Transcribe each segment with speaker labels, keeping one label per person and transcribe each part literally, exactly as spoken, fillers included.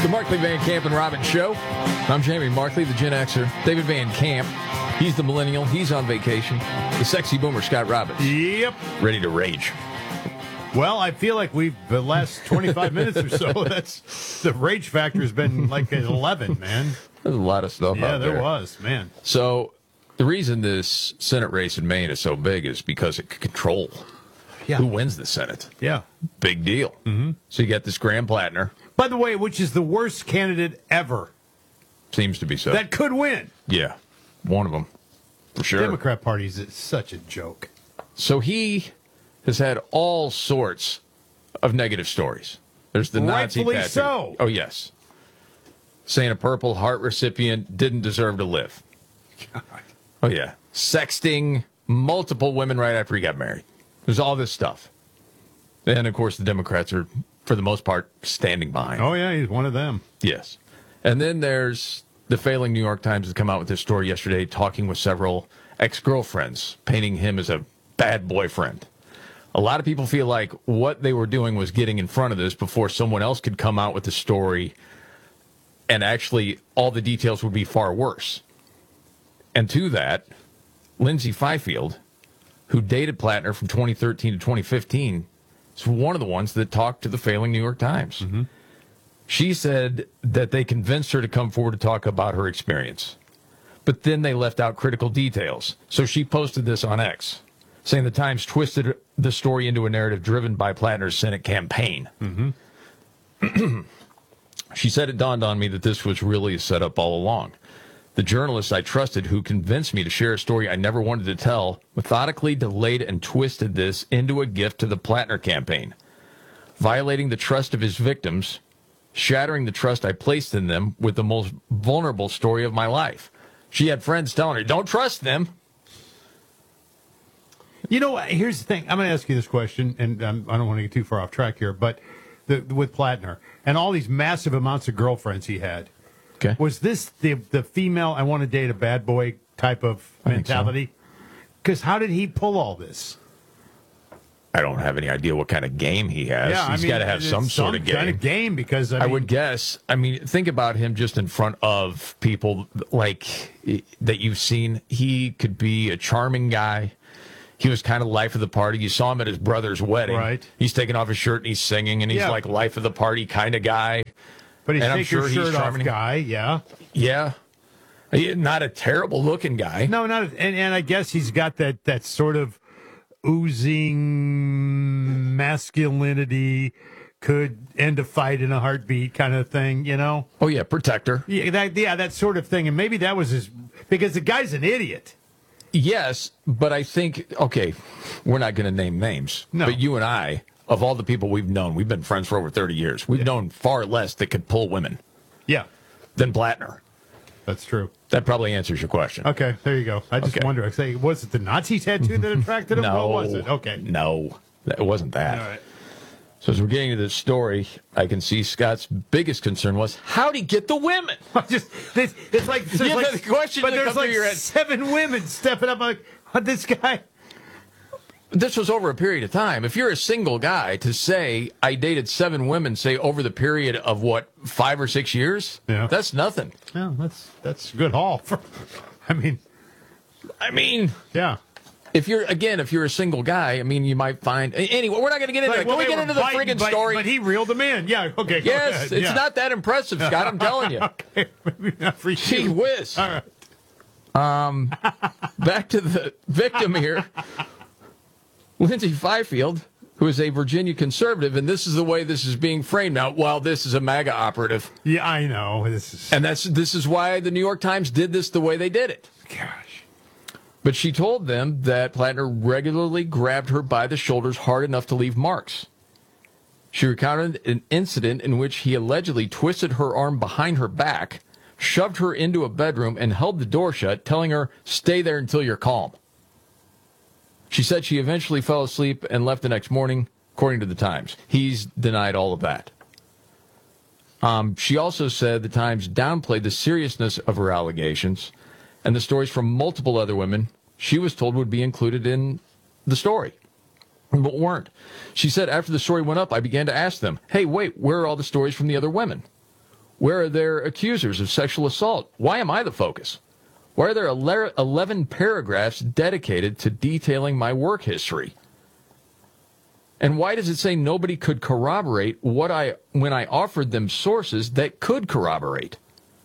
Speaker 1: The Markley, Van Camp, and Robbins Show. I'm Jamie Markley, the Gen Xer. David Van Camp, he's the millennial. He's on vacation. The sexy boomer, Scott Robbins.
Speaker 2: Yep.
Speaker 1: Ready to rage.
Speaker 2: Well, I feel like we've, the last twenty-five minutes or so, that's the rage factor has been like at eleven, man.
Speaker 1: There's a lot of stuff
Speaker 2: Yeah,
Speaker 1: out
Speaker 2: there
Speaker 1: there.
Speaker 2: was, man.
Speaker 1: So the reason this Senate race in Maine is so big is because it can control
Speaker 2: Yeah.
Speaker 1: who wins the Senate.
Speaker 2: Yeah.
Speaker 1: Big deal. Mm-hmm. So you got this Graham Plattner.
Speaker 2: By the way, which is the worst candidate ever
Speaker 1: Seems to be so.
Speaker 2: that could win.
Speaker 1: yeah, one of them, for sure.
Speaker 2: Democrat Party is such a joke.
Speaker 1: So he has had all sorts of negative stories. There's the Nazi
Speaker 2: Rightfully
Speaker 1: tattoo.
Speaker 2: so.
Speaker 1: Oh, yes. Saying a Purple Heart recipient didn't deserve to live.
Speaker 2: God.
Speaker 1: Oh, yeah. Sexting multiple women right after he got married. There's all this stuff. And, of course, the Democrats are, for the most part, standing behind.
Speaker 2: Oh, yeah, he's one of them.
Speaker 1: Yes. And then there's the failing New York Times has come out with this story yesterday, talking with several ex-girlfriends, painting him as a bad boyfriend. A lot of people feel like what they were doing was getting in front of this before someone else could come out with the story, and actually all the details would be far worse. And to that, Lindsay Fifield, who dated Plattner from twenty thirteen to twenty fifteen, is one of the ones that talked to the failing New York Times. Mm-hmm. She said that they convinced her to come forward to talk about her experience, but then they left out critical details. So she posted this on X, saying the Times twisted the story into a narrative driven by Plattner's Senate campaign. Mm-hmm. She said it dawned on me that this was really a setup all along. The journalists I trusted who convinced me to share a story I never wanted to tell methodically delayed and twisted this into a gift to the Plattner campaign, violating the trust of his victims, shattering the trust I placed in them with the most vulnerable story of my life. She had friends telling her, don't trust them.
Speaker 2: You know, here's the thing. I'm going to ask you this question, and um, I don't want to get too far off track here, but the, with Plattner and all these massive amounts of girlfriends he had,
Speaker 1: Okay.
Speaker 2: was this the the female I want to date a bad boy type of
Speaker 1: I think so.
Speaker 2: mentality? Because how did he pull all this?
Speaker 1: I don't have any idea what kind of game he has.
Speaker 2: Yeah,
Speaker 1: He's
Speaker 2: I mean,
Speaker 1: got to have
Speaker 2: it's
Speaker 1: some sort of game.
Speaker 2: kind of game because I,
Speaker 1: I
Speaker 2: mean,
Speaker 1: would guess. I mean, think about him just in front of people like that you've seen. He could be a charming guy. He was kind of life of the party. You saw him at his brother's wedding.
Speaker 2: Right.
Speaker 1: He's taking off his shirt and he's singing, and he's
Speaker 2: Yeah.
Speaker 1: like life of the party kind of guy.
Speaker 2: But he's
Speaker 1: and I'm
Speaker 2: take
Speaker 1: sure
Speaker 2: your
Speaker 1: he's
Speaker 2: shirt off
Speaker 1: charming.
Speaker 2: guy, yeah.
Speaker 1: Yeah. He- Not a terrible looking guy.
Speaker 2: No, not and and I guess he's got that that sort of oozing masculinity, could end a fight in a heartbeat kind of thing, you know?
Speaker 1: Oh, yeah, protector.
Speaker 2: Yeah, that yeah, that sort of thing. And maybe that was his because the guy's an idiot.
Speaker 1: Yes, but I think, okay, we're not going to name names.
Speaker 2: No.
Speaker 1: But you and I, of all the people we've known, we've been friends for over thirty years. We've
Speaker 2: Yeah.
Speaker 1: known far less that could pull women
Speaker 2: Yeah,
Speaker 1: than Plattner.
Speaker 2: that's true.
Speaker 1: That probably answers your question.
Speaker 2: Okay, there you go. I just
Speaker 1: Okay.
Speaker 2: wonder. I say, was it the Nazi tattoo that attracted him?
Speaker 1: No.
Speaker 2: What was it? Okay.
Speaker 1: No, it wasn't that.
Speaker 2: All right.
Speaker 1: So as we're getting to this story, I can see Scott's biggest concern was, how'd he get the women?
Speaker 2: Just this, it's like, there's
Speaker 1: Yeah,
Speaker 2: like
Speaker 1: the question
Speaker 2: but
Speaker 1: that
Speaker 2: there's
Speaker 1: comes through
Speaker 2: like
Speaker 1: your head.
Speaker 2: seven women stepping up like, oh, this guy.
Speaker 1: This was over a period of time. If you're a single guy, to say, I dated seven women, say, over the period of, what, five or six years?
Speaker 2: Yeah.
Speaker 1: That's nothing.
Speaker 2: Yeah, that's that's a good haul. For, I mean,
Speaker 1: I mean...
Speaker 2: yeah.
Speaker 1: If you're, again, if you're a single guy, I mean, you might find... Anyway, we're not going to get into
Speaker 2: Like,
Speaker 1: it.
Speaker 2: well,
Speaker 1: Can we
Speaker 2: they
Speaker 1: get
Speaker 2: were
Speaker 1: into the
Speaker 2: biting,
Speaker 1: friggin'
Speaker 2: but-
Speaker 1: story?
Speaker 2: But he reeled them in. Yeah, okay. Go
Speaker 1: yes,
Speaker 2: ahead.
Speaker 1: it's
Speaker 2: yeah.
Speaker 1: not that impressive, Scott. I'm telling you.
Speaker 2: Okay, maybe not for you.
Speaker 1: Gee whiz.
Speaker 2: All right.
Speaker 1: Back to the victim here. Lindsay Fifield, who is a Virginia conservative, and this is the way this is being framed now. While this is a MAGA operative,
Speaker 2: Yeah, I know. This is.
Speaker 1: and that's this is why the New York Times did this the way they did it.
Speaker 2: Gosh.
Speaker 1: But she told them that Plattner regularly grabbed her by the shoulders hard enough to leave marks. She recounted an incident in which he allegedly twisted her arm behind her back, shoved her into a bedroom, and held the door shut, telling her, "Stay there until you're calm." She said she eventually fell asleep and left the next morning, according to the Times. He's denied all of that. Um, she also said the Times downplayed the seriousness of her allegations, and the stories from multiple other women she was told would be included in the story, but weren't. She said after the story went up, I began to ask them, hey, wait, where are all the stories from the other women? Where are their accusers of sexual assault? Why am I the focus? Why are there eleven paragraphs dedicated to detailing my work history? And why does it say nobody could corroborate what I when I offered them sources that could corroborate?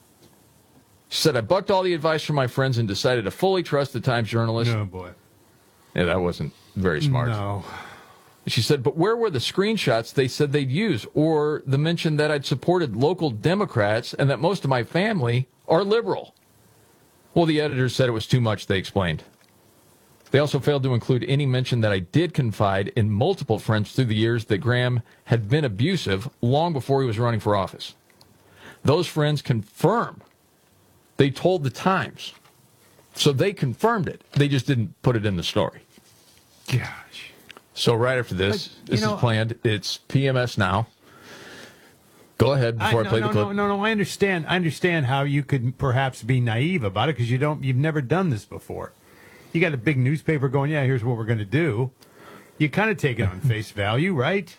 Speaker 1: She said, I bucked all the advice from my friends and decided to fully trust the Times journalist.
Speaker 2: Oh, boy.
Speaker 1: Yeah, that wasn't very smart.
Speaker 2: No.
Speaker 1: She said, but where were the screenshots they said they'd use, or the mention that I'd supported local Democrats and that most of my family are liberal? Well, the editors said it was too much, they explained. They also failed to include any mention that I did confide in multiple friends through the years that Graham had been abusive long before he was running for office. Those friends confirm they told the Times. So they confirmed it. They just didn't put it in the story.
Speaker 2: Gosh.
Speaker 1: So right after this,
Speaker 2: But,
Speaker 1: this
Speaker 2: know,
Speaker 1: is planned. It's P M S now. Go ahead before I,
Speaker 2: I, no,
Speaker 1: play
Speaker 2: no,
Speaker 1: the clip.
Speaker 2: No, no, no. I understand. I understand how you could perhaps be naive about it because you don't. You've never done this before. You got a big newspaper going. Yeah, here's what we're going to do. You kind of take it on face value, right?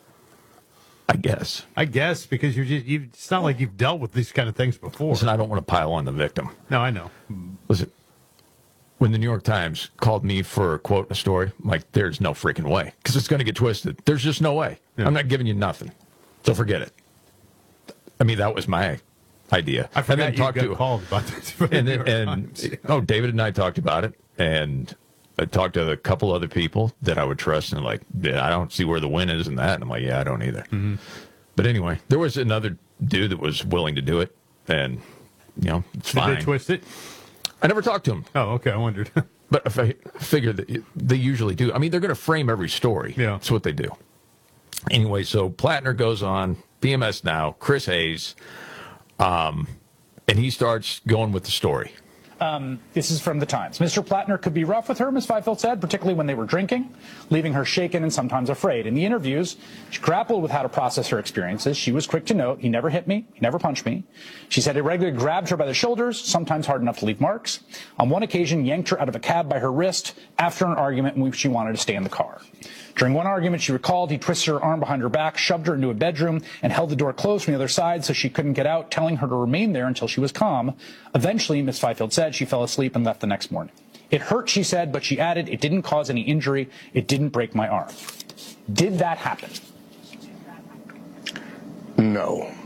Speaker 1: I guess.
Speaker 2: I guess because you're just. You, it's not like you've dealt with these kind of things before.
Speaker 1: Listen, I don't want to pile on the victim.
Speaker 2: No, I know.
Speaker 1: Listen, when the New York Times called me for, quote, a story, I'm like, there's no freaking way. Because it's going to get twisted. There's just no way.
Speaker 2: Yeah.
Speaker 1: I'm not giving you nothing. So forget it. I mean, that was my idea.
Speaker 2: I forgot
Speaker 1: and then
Speaker 2: you
Speaker 1: talked
Speaker 2: got
Speaker 1: to,
Speaker 2: called about this.
Speaker 1: and then, and oh, David and I talked about it, and I talked to a couple other people that I would trust, and like, yeah, I don't see where the win is in that. And I'm like, yeah, I don't either.
Speaker 2: Mm-hmm.
Speaker 1: But anyway, there was another dude that was willing to do it, and you know, it's
Speaker 2: Did
Speaker 1: fine.
Speaker 2: they twist it?
Speaker 1: I never talked to him.
Speaker 2: Oh, okay. I wondered.
Speaker 1: But if I figure that they usually do. I mean, they're going to frame every story.
Speaker 2: Yeah.
Speaker 1: That's what they do. Anyway, so Plattner goes on, P M S Now, Chris Hayes, um, and he starts going with the story.
Speaker 3: Um, this is from the Times. Mister Plattner could be rough with her, Miz Fifield said, particularly when they were drinking, leaving her shaken and sometimes afraid. In the interviews, she grappled with how to process her experiences. She was quick to note, he never hit me, he never punched me. She said he regularly grabbed her by the shoulders, sometimes hard enough to leave marks. On one occasion, yanked her out of a cab by her wrist after an argument in which she wanted to stay in the car. During one argument, she recalled he twisted her arm behind her back, shoved her into a bedroom, and held the door closed from the other side so she couldn't get out, telling her to remain there until she was calm. Eventually, Miz Fifield said she fell asleep and left the next morning. It hurt, she said, but she added, it didn't cause any injury. It didn't break my arm. Did that happen?
Speaker 4: No.